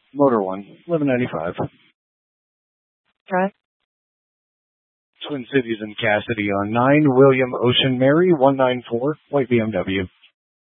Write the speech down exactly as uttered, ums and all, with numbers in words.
Motor one, eleven ninety-five. Okay. Twin Cities and Cassidy on nine, William Ocean Mary, one nine four, white B M W.